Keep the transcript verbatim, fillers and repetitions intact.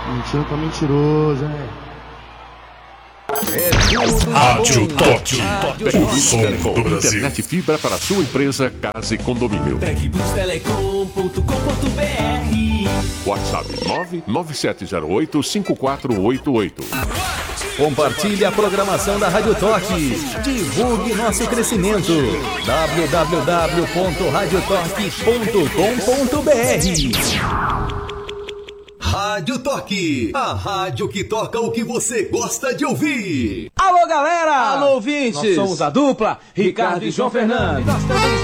Mentindo pra mentiroso, hein? É tudo Rádio bom. Toque. Rádio O Toque. som do Brasil. Internet fibra para sua empresa, casa e condomínio. Tecbus Telecom ponto com ponto br. WhatsApp nove nove sete zero oito cinco quatro oito oito. Compartilhe a programação da Rádio Toque. Divulgue nosso crescimento. w w w ponto rádio toque ponto com ponto br. Rádio Toque, a rádio que toca o que você gosta de ouvir. Alô, galera! Alô, ouvintes! Nós somos a dupla Ricardo e João Fernandes. Nós também